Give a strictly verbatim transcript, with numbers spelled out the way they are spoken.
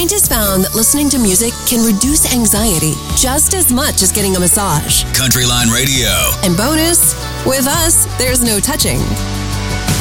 Scientists found that listening to music can reduce anxiety just as much as getting a massage. Countryline Radio. And bonus, with us, there's no touching.